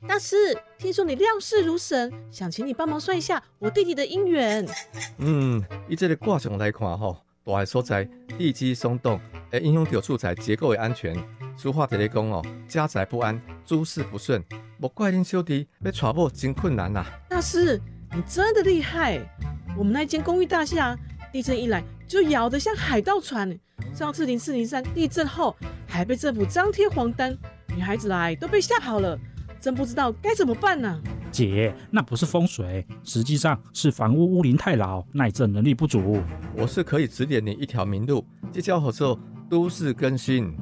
大师，听说你料事如神，想请你帮忙算一下我弟弟的姻缘。 以这个卦象来看大个所在地基松动，会影响到厝宅结构的安全。俗话在咧讲家宅不安，诸事不顺，莫怪恁小弟要娶某真困难啊。 大师，你真的厉害！我们那间公寓大厦，地震一来就摇得像海盗船。上次0403地震后，还被政府张贴黄单，女孩子来都被吓跑了，真不知道该怎么办呢。 姐，那不是风水，实际上是房屋屋龄太老，耐震能力不足。 我是可以指点你一条明路，这叫做都市更新。